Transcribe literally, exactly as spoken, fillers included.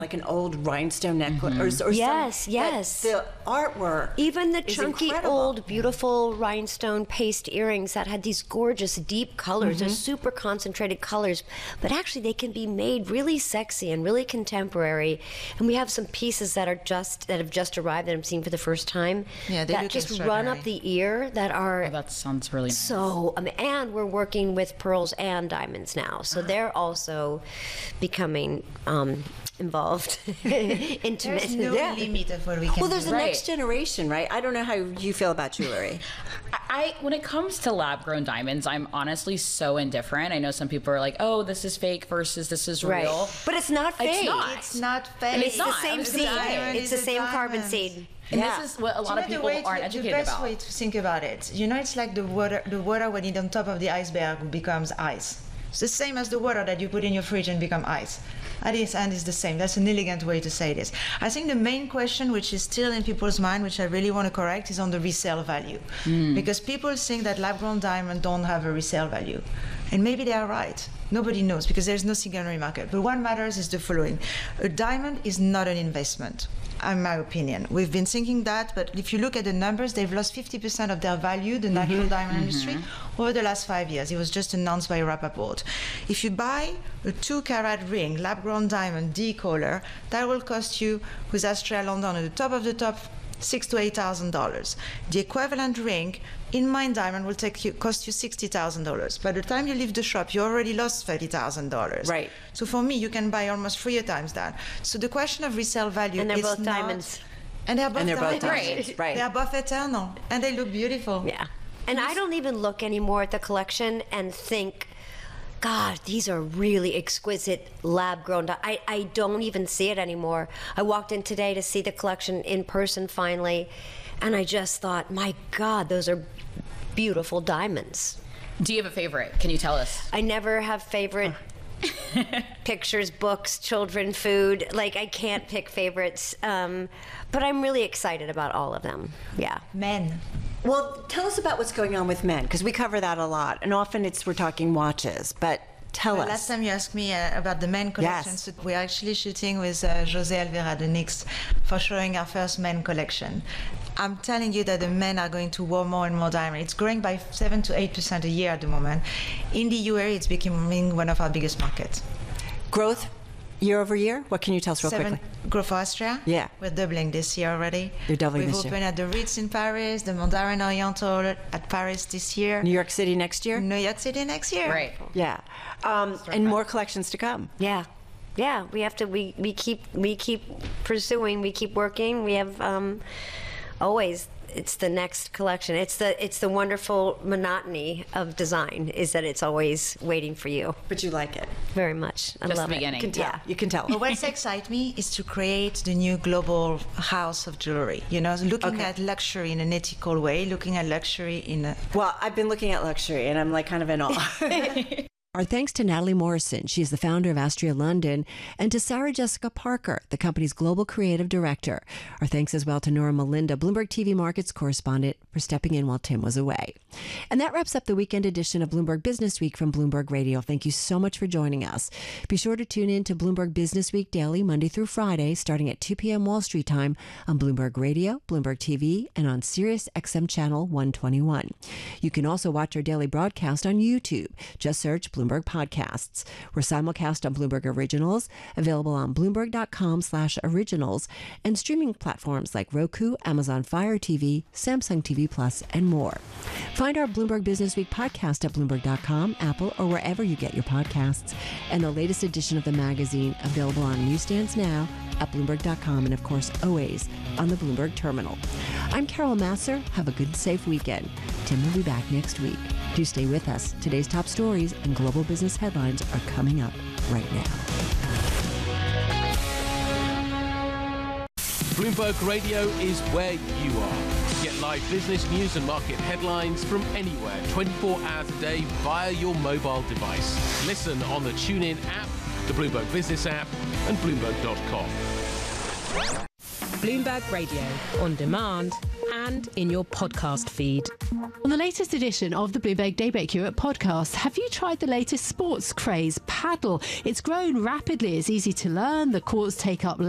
like an old rhinestone necklace, Mm-hmm. or, or yes, some, yes. The artwork, even the is chunky, incredible. old, beautiful rhinestone paste earrings that had these gorgeous, deep colors, Mm-hmm. they're super concentrated colors, but actually they can be made really sexy and really contemporary. And we have some pieces that are just that have just arrived that I'm seeing for the first time. Yeah, they that look just run extraordinary. up the ear. That are Oh, that sounds really nice. so. Um, and we're working with pearls and diamonds now, so they're also becoming um, involved. Intimate. There's no Yeah. limit of what we can Well, there's do. the Right. next generation, right? I don't know how you feel about jewelry. I, when it comes to lab grown diamonds, I'm honestly so indifferent. I know some people are like, "Oh, this is fake" versus "this is Right. real." But it's not fake. It's not. It's not fake. I mean, it's not. the I same was seed. gonna say. It's the It's a same carbon diamond. seed. And Yeah. this is what a lot Do of you know people the way to- aren't the educated best about. way to think about it, you know, it's like the water, the water when it's on top of the iceberg becomes ice. It's the same as the water that you put in your fridge and become ice. At its end, it's the same. That's an elegant way to say this. I think the main question, which is still in people's mind, which I really want to correct, is on the resale value, because people think that lab-grown diamonds don't have a resale value, and maybe they are right. Nobody knows because there's no secondary market. But what matters is the following: a diamond is not an investment, in my opinion. We've been thinking that, but if you look at the numbers, they've lost fifty percent of their value, the natural diamond industry, over the last five years. It was just announced by Rappaport. If you buy a two-carat ring, lab-grown diamond, D-color, that will cost you, with Astrea London at the top of the top, six to eight thousand dollars. The equivalent ring in mine diamond will take you cost you sixty thousand dollars. By the time you leave the shop, you already lost thirty thousand dollars. Right. So for me, you can buy almost three times that. So the question of resale value And they're is both not- diamonds. And they're both And they're both diamonds. diamonds, right. They are both eternal, and they look beautiful. Yeah. And I don't even look anymore at the collection and think, God, these are really exquisite lab grown. Di-. I, I don't even see it anymore. I walked in today to see the collection in person finally, and I just thought, my God, those are beautiful diamonds. Do you have a favorite? Can you tell us? I never have favorite pictures, books, children, food. Like, I can't pick favorites. Um, but I'm really excited about all of them. Yeah. Men. Well, tell us about what's going on with men, because we cover that a lot, and often it's we're talking watches. But tell Well, us. last time you asked me uh, about the men collection, Yes. so we're actually shooting with uh, Jose Alvera, the Knicks, for showing our first men collection. I'm telling you that the men are going to wear more and more diamond. It's growing by seven to eight percent a year at the moment. In the U A E, it's becoming one of our biggest markets. Growth year over year? What can you tell us real Seven quickly? growth for Austria. Yeah. We're doubling this year already. You're doubling We've this year. opened at the Ritz in Paris, the Mandarin Oriental at Paris this year. New York City next year? New York City next year. Right. Yeah. Um, and more collections to come. Yeah. Yeah, we have to, we, we keep, we keep pursuing, we keep working. We have, um, always, it's the next collection. It's the, it's the wonderful monotony of design is that it's always waiting for you. But you like it. Very much. I Just love the it. beginning. You can tell. Yeah. You can tell. But what excites me is to create the new global house of jewelry. You know, looking Okay. at luxury in an ethical way, looking at luxury in a... Well, I've been looking at luxury, and I'm like kind of in awe. Our thanks to Natalie Morrison, she is the founder of Astrea London, and to Sarah Jessica Parker, the company's global creative director. Our thanks as well to Nora Melinda, Bloomberg T V Markets correspondent, for stepping in while Tim was away. And that wraps up the weekend edition of Bloomberg Business Week from Bloomberg Radio. Thank you so much for joining us. Be sure to tune in to Bloomberg Business Week daily, Monday through Friday, starting at two p.m. Wall Street time on Bloomberg Radio, Bloomberg T V, and on Sirius X M Channel one twenty-one. You can also watch our daily broadcast on YouTube. Just search Bloomberg Podcasts. We're simulcast on Bloomberg Originals, available on Bloomberg.com slash originals, and streaming platforms like Roku, Amazon Fire T V, Samsung T V Plus, and more. Find our Bloomberg Business Week podcast at Bloomberg dot com, Apple, or wherever you get your podcasts. And the latest edition of the magazine available on newsstands now at Bloomberg dot com, and of course always on the Bloomberg Terminal. I'm Carol Masser. Have a good and safe weekend. Tim will be back next week. Do stay with us. Today's top stories and global business headlines are coming up right now. Bloomberg Radio is where you are. Get live business news and market headlines from anywhere, twenty-four hours a day via your mobile device. Listen on the TuneIn app, the Bloomberg Business app, and Bloomberg dot com. Bloomberg Radio, on demand and in your podcast feed. On the latest edition of the Bloomberg Daybreak Europe podcast, have you tried the latest sports craze, paddle? It's grown rapidly. It's easy to learn. The courts take up